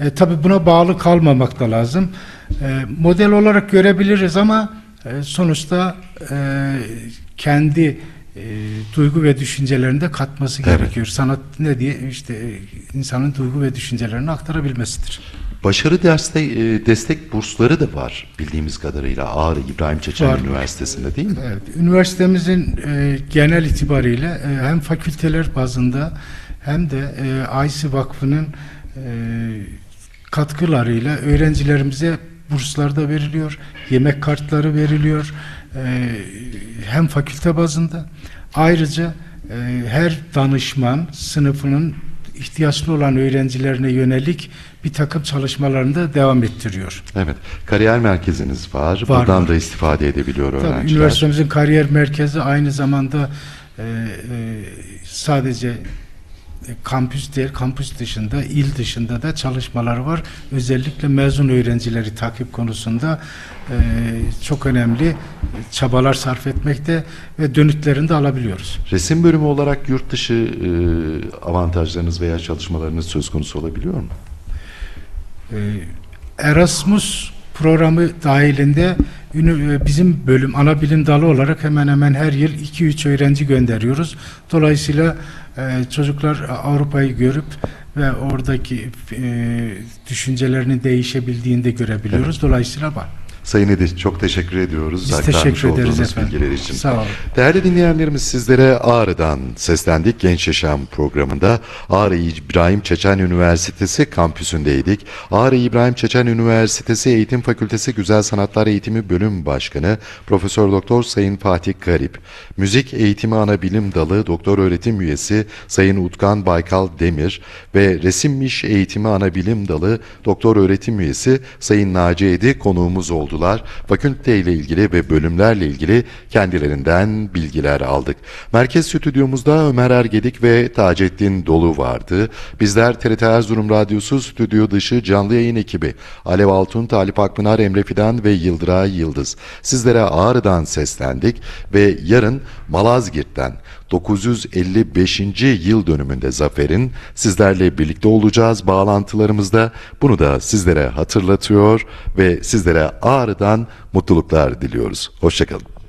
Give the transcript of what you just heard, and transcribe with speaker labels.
Speaker 1: Tabii buna bağlı kalmamak da lazım. Model olarak görebiliriz ama sonuçta kendi duygu ve düşüncelerini de katması gerekiyor. Sanat ne diye işte insanın duygu ve düşüncelerini aktarabilmesidir.
Speaker 2: Başarı destek bursları da var bildiğimiz kadarıyla Ağrı İbrahim Çeçen Üniversitesi'nde, değil mi?
Speaker 1: Evet, üniversitemizin genel itibariyle hem fakülteler bazında hem de AYSİ Vakfı'nın katkılarıyla öğrencilerimize burslar da veriliyor, yemek kartları veriliyor, hem fakülte bazında. Ayrıca her danışman sınıfının ihtiyaçlı olan öğrencilerine yönelik bir takım çalışmalarını devam ettiriyor.
Speaker 2: Evet. Kariyer merkeziniz var. Buradan da istifade edebiliyor öğrenciler.
Speaker 1: Tabii, üniversitemizin kariyer merkezi aynı zamanda sadece kampüs değil, kampüs dışında, il dışında da çalışmaları var. Özellikle mezun öğrencileri takip konusunda çok önemli çabalar sarf etmekte ve dönütlerini de alabiliyoruz.
Speaker 2: Resim bölümü olarak yurt dışı avantajlarınız veya çalışmalarınız söz konusu olabiliyor mu?
Speaker 1: Erasmus programı dahilinde bizim bölüm ana bilim dalı olarak hemen hemen her yıl 2-3 öğrenci gönderiyoruz. Dolayısıyla çocuklar Avrupa'yı görüp ve oradaki düşüncelerinin değişebildiğini de görebiliyoruz. Evet. Dolayısıyla var.
Speaker 2: Sayın Edi, çok teşekkür ediyoruz.
Speaker 1: Biz teşekkür ederiz efendim.
Speaker 2: Bilgiler için.
Speaker 1: Sağ olun.
Speaker 2: Değerli dinleyenlerimiz, sizlere Ağrı'dan seslendik. Genç Yaşam programında Ağrı İbrahim Çeçen Üniversitesi kampüsündeydik. Ağrı İbrahim Çeçen Üniversitesi Eğitim Fakültesi Güzel Sanatlar Eğitimi Bölüm Başkanı Profesör Doktor Sayın Fatih Garip, Müzik Eğitimi Anabilim Dalı Doktor Öğretim Üyesi Sayın Utkan Baykal Demir ve Resim İş Eğitimi Anabilim Dalı Doktor Öğretim Üyesi Sayın Naci Edi konuğumuz oldu. Fakülte ile ilgili ve bölümlerle ilgili kendilerinden bilgiler aldık. Merkez stüdyomuzda Ömer Ergedik ve Taceddin Dolu vardı. Bizler TRT Erzurum Radyosu stüdyo dışı canlı yayın ekibi Alev Altun, Talip Akpınar, Emre Fidan ve Yıldıray Yıldız. Sizlere Ağrı'dan seslendik ve yarın Malazgirt'ten 955. yıl dönümünde zaferin sizlerle birlikte olacağız bağlantılarımızda. Bunu da sizlere hatırlatıyor ve sizlere Ağrı'dan mutluluklar diliyoruz. Hoşça kalın.